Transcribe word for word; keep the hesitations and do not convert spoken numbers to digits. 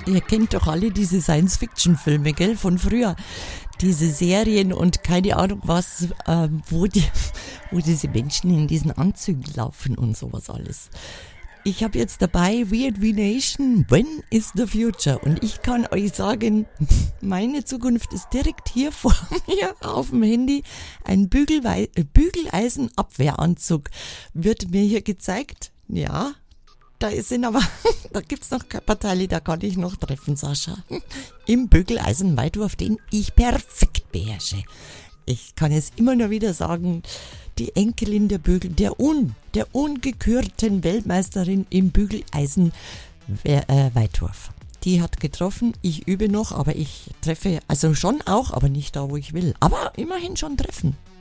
ihr kennt doch alle diese Science-Fiction-Filme, gell, von früher. Diese Serien und keine Ahnung was, ähm, wo, die, wo diese Menschen in diesen Anzügen laufen und sowas alles. Ich habe jetzt dabei Weird V Nation, When is the Future? Und ich kann euch sagen, meine Zukunft ist direkt hier vor mir auf dem Handy. Ein Bügelwei- Bügeleisenabwehranzug wird mir hier gezeigt. Ja, da sind aber, da gibt's noch Körperteile, da kann ich noch treffen, Sascha. Im Bügeleisenweitwurf, den ich perfekt beherrsche. Ich kann es immer nur wieder sagen, die Enkelin der Bügel, der un, der ungekürten Weltmeisterin im Bügeleisenweitwurf. Die hat getroffen, ich übe noch, aber ich treffe, also schon auch, aber nicht da, wo ich will. Aber immerhin schon treffen.